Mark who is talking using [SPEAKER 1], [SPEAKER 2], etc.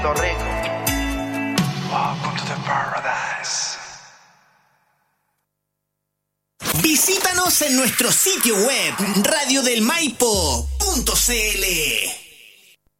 [SPEAKER 1] Rico.
[SPEAKER 2] Welcome to the paradise.
[SPEAKER 3] Visítanos en nuestro sitio web radiodelmaipo.cl.